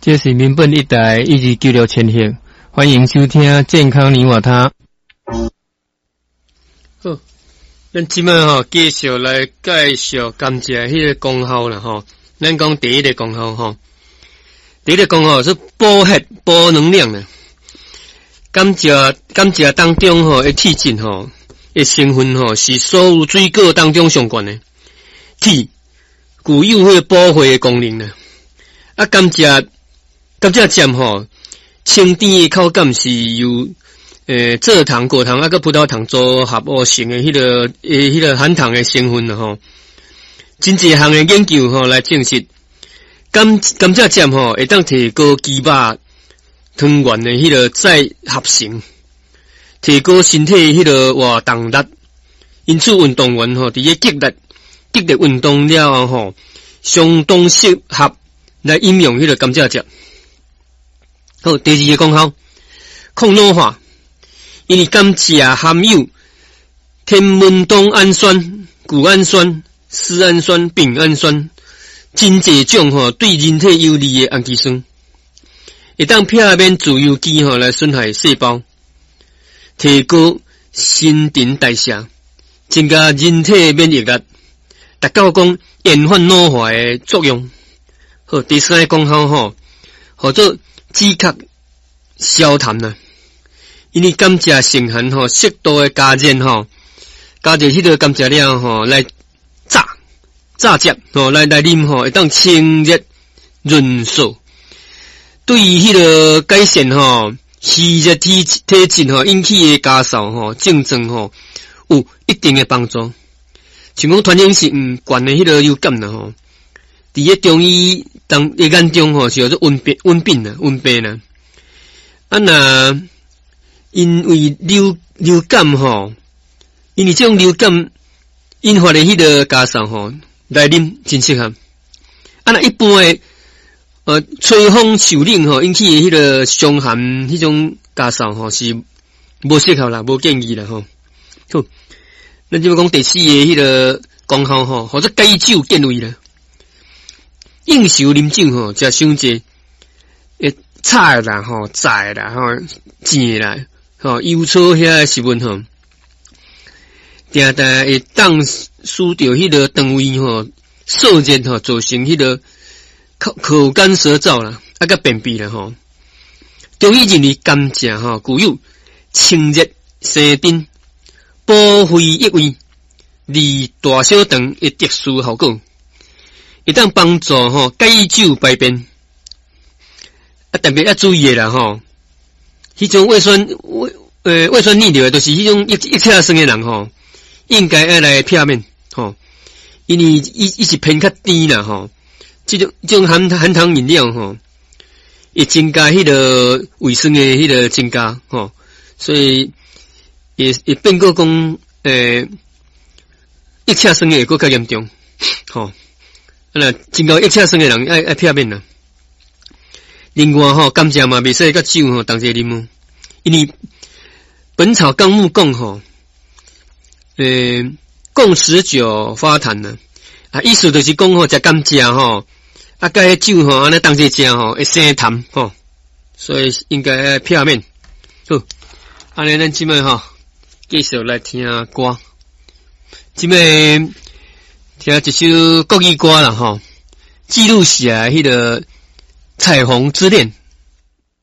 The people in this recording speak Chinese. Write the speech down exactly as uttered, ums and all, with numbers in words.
这是民本一台一二九六千赫，欢迎收听健康你我他。好，咱即摆吼继续来介绍甘蔗迄个功效啦吼。咱讲第一个功效吼，第一个功效是补血、补能量啦。甘蔗甘蔗当中吼的铁质吼的成分吼是所有水果当中上悬的，铁具有迄个补血的功能啦。啊，甘蔗甘蔗汁吼，清甜的口感是由诶蔗糖、果糖啊个葡萄糖组合而成的迄、那个诶迄、那个含糖的成分啦吼。真济项的研究吼来证实，甘甘蔗汁吼会当提高肌肉汤圆的迄个再合成，提高身体迄个活动力。因此，运动员吼伫个激烈激烈运动了后吼，相当适合来饮用迄个甘蔗汁。好，第二个功效，抗老化，因为甘蔗含有天文冬氨酸、谷氨酸、丝氨酸、丙氨酸，真济种吼对人体有利的氨基酸，会当避免自由基吼来损害细胞，提高新陈代谢，增加人体免疫力，达到讲延缓老化的作用。好，第三个功效吼，或者止咳消痰呐，因为甘蔗成分吼适度的加热吼，加热迄个甘蔗料吼来炸炸汁吼来来啉吼，会当清热润燥，对于迄个改善吼虚热体体质吼引起的咳嗽吼症状吼有一定的帮助。像讲传染性悬的迄个流感啦吼，伫个中医当诶眼中吼是叫做瘟病瘟病啦瘟病啦。啊那因为流流感吼，因为这种流感引发的迄个咳嗽吼来啉真适合。啊那一般诶呃吹风受冷吼引起的迄个伤寒迄种咳嗽吼是无适合啦，无建议啦吼。好，咱就讲第四个迄个功效吼，或者解酒健胃啦。应酬啉酒吼，食伤济诶菜啦吼、菜啦吼、甜啦吼、油醋遐食物吼，定定会当使着迄个肠胃吼受热吼，造成迄个口口干舌燥啦，啊个便秘啦吼。中医认为甘蔗吼具有清热生津、补肺益胃、利大小肠的特殊效果。会当帮助吼解酒排便，啊特别要注意的啦吼，迄种胃酸胃呃胃酸逆流的，就是迄种一一切生的人吼，应该要来避免吼，因为伊伊是偏较甜啦吼，这种这种含含糖饮料吼，会增加迄个胃酸的迄个增加吼，所以也也变过讲呃一切生的会更较严重吼。那真高一切生的人爱爱避免啦。另外吼，甘蔗嘛袂使甲酒吼同齐啉哦，因为《本草纲目》讲吼，呃，共食酒发痰呢，啊，意思就是讲吼，食甘蔗吼，啊，甲迄酒吼，安尼同齐食吼，会生痰吼，所以应该爱避免。好，安尼咱即摆吼，继续来听歌，即摆。听一首国语歌啦吼，记录下迄个彩虹之恋。